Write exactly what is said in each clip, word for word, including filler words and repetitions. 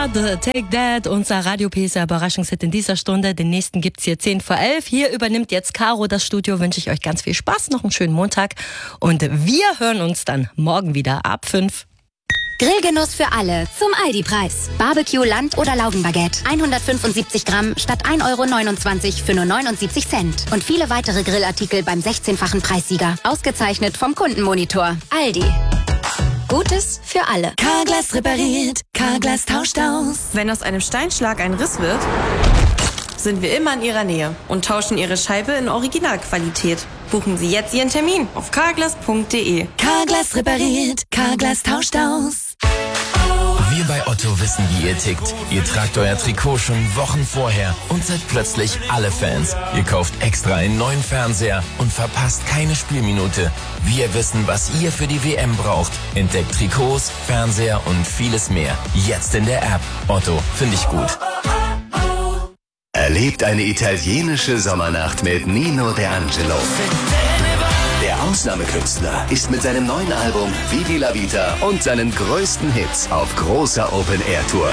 Take That, unser Radio P S R Überraschungshit in dieser Stunde. Den nächsten gibt's hier zehn vor elf. Hier übernimmt jetzt Caro das Studio. Wünsche ich euch ganz viel Spaß, noch einen schönen Montag. Und wir hören uns dann morgen wieder ab fünf. Grillgenuss für alle zum Aldi-Preis. Barbecue, Land- oder Laugenbaguette. hundertfünfundsiebzig Gramm statt ein Euro neunundzwanzig für nur neunundsiebzig Cent. Und viele weitere Grillartikel beim sechzehnfachen Preissieger. Ausgezeichnet vom Kundenmonitor. Aldi. Gutes für alle. Carglass repariert, Carglass tauscht aus. Wenn aus einem Steinschlag ein Riss wird, sind wir immer in Ihrer Nähe und tauschen Ihre Scheibe in Originalqualität. Buchen Sie jetzt Ihren Termin auf carglass punkt de. Carglass repariert, Carglass tauscht aus. Wir bei Otto wissen, wie ihr tickt. Ihr tragt euer Trikot schon Wochen vorher und seid plötzlich alle Fans. Ihr kauft extra einen neuen Fernseher und verpasst keine Spielminute. Wir wissen, was ihr für die W M braucht. Entdeckt Trikots, Fernseher und vieles mehr. Jetzt in der App. Otto, finde ich gut. Erlebt eine italienische Sommernacht mit Nino D'Angelo. Der Ausnahmekünstler ist mit seinem neuen Album Vivi la Vita und seinen größten Hits auf großer Open-Air-Tour.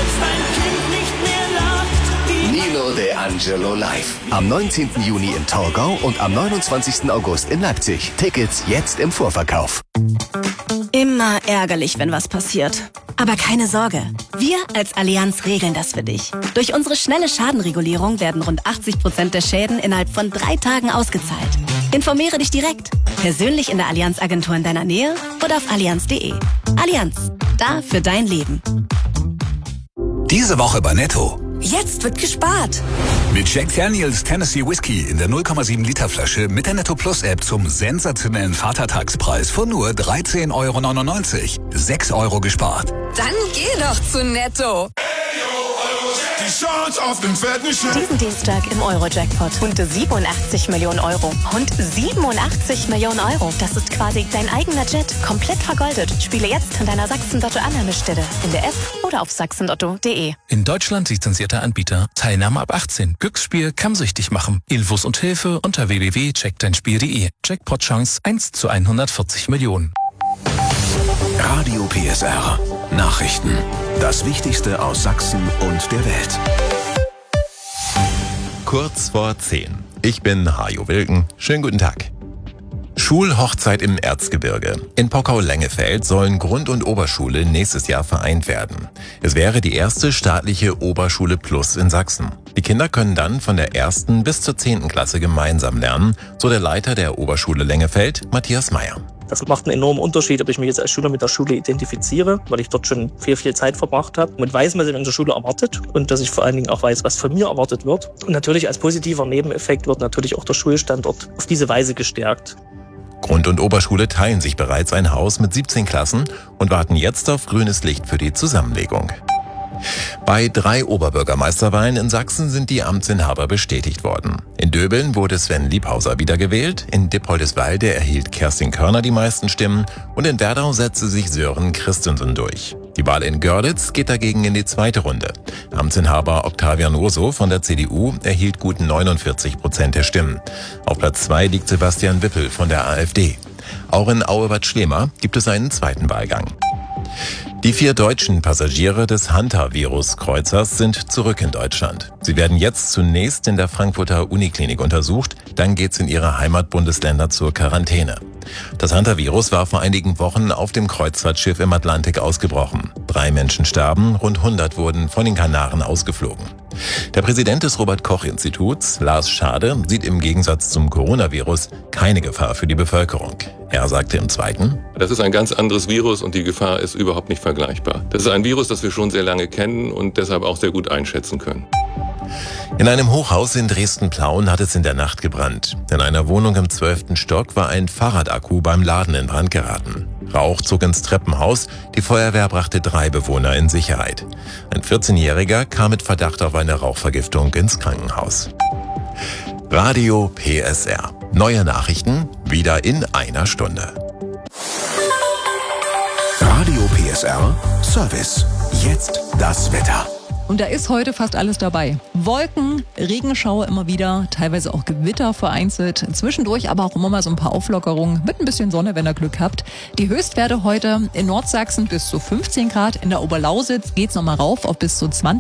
Nino D'Angelo live. Am neunzehnten Juni in Torgau und am neunundzwanzigsten August in Leipzig. Tickets jetzt im Vorverkauf. Immer ärgerlich, wenn was passiert. Aber keine Sorge, wir als Allianz regeln das für dich. Durch unsere schnelle Schadenregulierung werden rund achtzig Prozent der Schäden innerhalb von drei Tagen ausgezahlt. Informiere dich direkt, persönlich in der Allianz-Agentur in deiner Nähe oder auf allianz punkt de. Allianz, da für dein Leben. Diese Woche bei Netto. Jetzt wird gespart. Mit Jack Daniels Tennessee Whiskey in der null Komma sieben Liter Flasche mit der Netto Plus App zum sensationellen Vatertagspreis von nur dreizehn Euro neunundneunzig. sechs Euro gespart. Dann geh doch zu Netto. Die Chance auf den fetten Schein. Diesen Dienstag im Euro-Jackpot. Und siebenundachtzig Millionen Euro. Und siebenundachtzig Millionen Euro. Das ist quasi dein eigener Jet. Komplett vergoldet. Spiele jetzt an deiner Sachsen-Lotto-Annahmestelle. In der App oder auf sachsen lotto punkt de. In Deutschland lizenzierter Anbieter. Teilnahme ab achtzehn. Glücksspiel kann süchtig machen. Infos und Hilfe unter w w w punkt check dein spiel punkt de. Jackpot-Chance eins zu hundertvierzig Millionen. Radio P S R. Nachrichten. Das Wichtigste aus Sachsen und der Welt. Kurz vor zehn. Ich bin Hajo Wilken. Schönen guten Tag. Schulhochzeit im Erzgebirge. In Pockau-Lengefeld sollen Grund- und Oberschule nächstes Jahr vereint werden. Es wäre die erste staatliche Oberschule Plus in Sachsen. Die Kinder können dann von der ersten bis zur zehnten Klasse gemeinsam lernen, so der Leiter der Oberschule Lengefeld, Matthias Meyer. Das macht einen enormen Unterschied, ob ich mich jetzt als Schüler mit der Schule identifiziere, weil ich dort schon viel, viel Zeit verbracht habe und weiß, was in unserer Schule erwartet und dass ich vor allen Dingen auch weiß, was von mir erwartet wird. Und natürlich als positiver Nebeneffekt wird natürlich auch der Schulstandort auf diese Weise gestärkt. Grund- und Oberschule teilen sich bereits ein Haus mit siebzehn Klassen und warten jetzt auf grünes Licht für die Zusammenlegung. Bei drei Oberbürgermeisterwahlen in Sachsen sind die Amtsinhaber bestätigt worden. In Döbeln wurde Sven Liebhauser wiedergewählt, in Dippoldiswalde erhielt Kerstin Körner die meisten Stimmen und in Werdau setzte sich Sören Christensen durch. Die Wahl in Görlitz geht dagegen in die zweite Runde. Amtsinhaber Octavian Urso von der C D U erhielt gut neunundvierzig Prozent der Stimmen. Auf Platz zwei liegt Sebastian Wippel von der AfD. Auch in Aue-Bad Schlema gibt es einen zweiten Wahlgang. Die vier deutschen Passagiere des Hantavirus-Kreuzers sind zurück in Deutschland. Sie werden jetzt zunächst in der Frankfurter Uniklinik untersucht, dann geht's in ihre Heimatbundesländer zur Quarantäne. Das Hantavirus war vor einigen Wochen auf dem Kreuzfahrtschiff im Atlantik ausgebrochen. Drei Menschen starben, rund hundert wurden von den Kanaren ausgeflogen. Der Präsident des Robert-Koch-Instituts, Lars Schade, sieht im Gegensatz zum Coronavirus keine Gefahr für die Bevölkerung. Er sagte im Zweiten: Das ist ein ganz anderes Virus und die Gefahr ist überhaupt nicht vergleichbar. Das ist ein Virus, das wir schon sehr lange kennen und deshalb auch sehr gut einschätzen können. In einem Hochhaus in Dresden-Plauen hat es in der Nacht gebrannt. In einer Wohnung im zwölften Stock war ein Fahrradakku beim Laden in Brand geraten. Rauch zog ins Treppenhaus, die Feuerwehr brachte drei Bewohner in Sicherheit. Ein vierzehnjähriger kam mit Verdacht auf eine Rauchvergiftung ins Krankenhaus. Radio P S R. Neue Nachrichten wieder in einer Stunde. Radio P S R Service. Jetzt das Wetter. Und da ist heute fast alles dabei. Wolken, Regenschauer immer wieder, teilweise auch Gewitter vereinzelt. Zwischendurch aber auch immer mal so ein paar Auflockerungen mit ein bisschen Sonne, wenn ihr Glück habt. Die Höchstwerte heute in Nordsachsen bis zu fünfzehn Grad. In der Oberlausitz geht's nochmal rauf auf bis zu zwanzig.